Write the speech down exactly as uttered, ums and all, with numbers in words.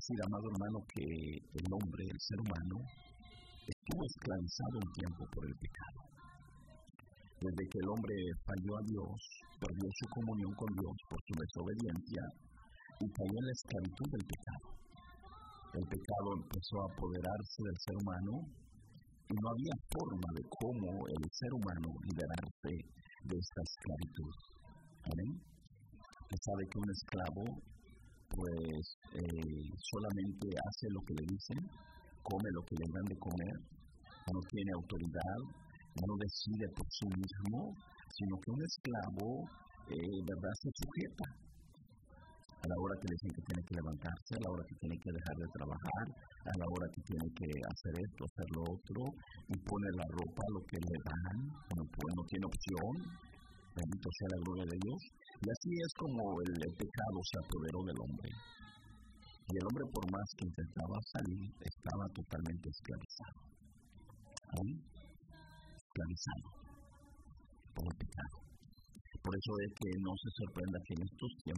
decir, amado hermano, que el hombre, el ser humano, estuvo esclavizado un tiempo por el pecado. Desde que el hombre falló a Dios, perdió su comunión con Dios por su desobediencia y cayó en la esclavitud del pecado. El pecado empezó a apoderarse del ser humano y no había forma de cómo el ser humano liberarse de esta esclavitud. ¿Amén? Se sabe que un esclavo pues eh, solamente hace lo que le dicen, come lo que le dan de comer, no tiene autoridad, no decide por sí mismo, sino que un esclavo, eh, verdad, se sujeta a la hora que le dicen que tiene que levantarse, a la hora que tiene que dejar de trabajar, a la hora que tiene que hacer esto, hacer lo otro, y pone la ropa, lo que le dan, no, no tiene opción, bendito sea la gloria de Dios. Y así es como el, el pecado se apoderó del hombre. Y el hombre, por más que intentaba salir, estaba totalmente esclavizado. ¿Ahí? Esclavizado por el pecado. Por eso es que no se sorprenda que en estos tiempos